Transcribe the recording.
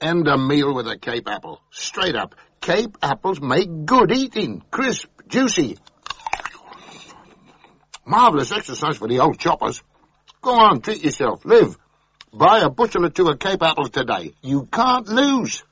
End a meal with a Cape apple. Straight up. Cape apples make good eating. Crisp, juicy. Marvellous exercise for the old choppers. Go on, treat yourself. Live. Buy a bushel or two of Cape apples today. You can't lose.